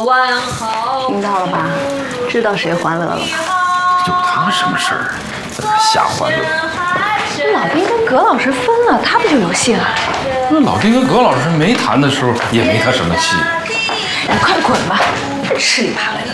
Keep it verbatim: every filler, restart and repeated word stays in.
听到了吧？知道谁欢乐了吧？ 有他什么事儿？在那瞎欢乐。 老丁跟葛老师分了，他不就有戏了？ 那老丁跟葛老师没谈的时候，也没他什么戏。 你快滚吧，吃里扒外的。